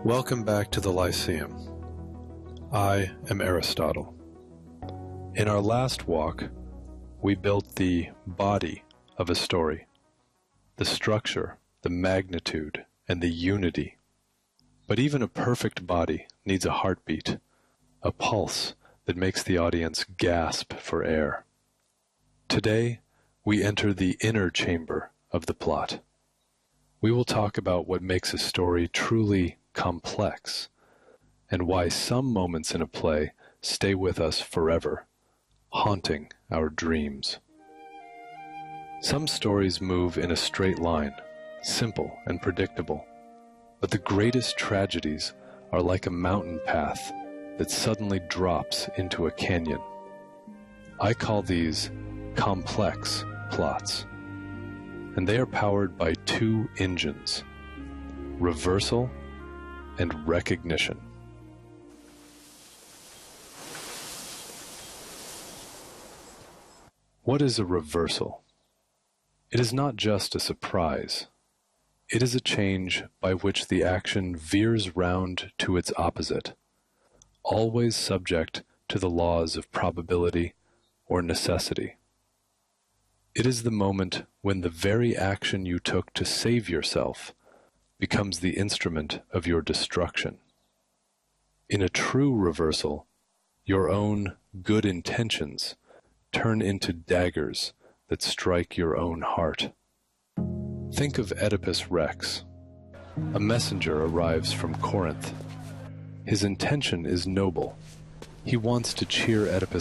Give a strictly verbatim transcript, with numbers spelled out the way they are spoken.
Welcome back to the Lyceum. I am Aristotle. In our last walk, we built the body of a story, the structure, the magnitude, and the unity. But even a perfect body needs a heartbeat, a pulse that makes the audience gasp for air. Today, we enter the inner chamber of the plot. We will talk about what makes a story truly complex, and why some moments in a play stay with us forever, haunting our dreams. Some stories move in a straight line, simple and predictable, but the greatest tragedies are like a mountain path that suddenly drops into a canyon. I call these complex plots, and they are powered by two engines: reversal and recognition. What is a reversal? It is not just a surprise. It is a change by which the action veers round to its opposite, always subject to the laws of probability or necessity. It is the moment when the very action you took to save yourself becomes the instrument of your destruction. In a true reversal, your own good intentions turn into daggers that strike your own heart. Think of Oedipus Rex. A messenger arrives from Corinth. His intention is noble. He wants to cheer Oedipus